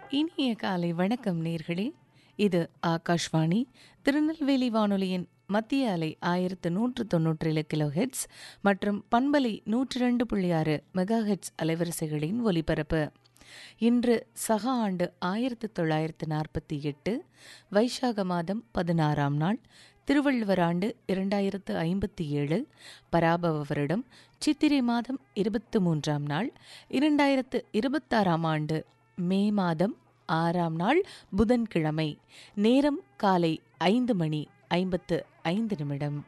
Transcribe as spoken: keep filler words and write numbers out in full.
இனிய காலை வணக்கம் நேர்களே. இது ஆகாஷ்வாணி திருநெல்வேலி வானொலியின் மத்திய அலை ஆயிரத்து நூற்று தொன்னூற்றி கிலோ ஹெட்ஸ் மற்றும் பண்பலை நூற்றி ரெண்டு புள்ளி ஆறு மெகா ஹெட்ஸ் அலைவரிசைகளின் ஒலிபரப்பு. இன்று சக ஆண்டு ஆயிரத்து தொள்ளாயிரத்து நாற்பத்தி எட்டு வைசாக மாதம் பதினாறாம் நாள், திருவள்ளுவர் ஆண்டு இரண்டாயிரத்து ஐம்பத்தி ஏழு, பராபவ வருடம் சித்திரை மாதம் இருபத்து மூன்றாம் நாள், இரண்டாயிரத்து இருபத்தாறாம் ஆண்டு மே மாதம் ஆறாம் நாள் புதன்கிழமை. நேரம் காலை ஐந்து மணி ஐம்பத்து ஐந்து நிமிடம்.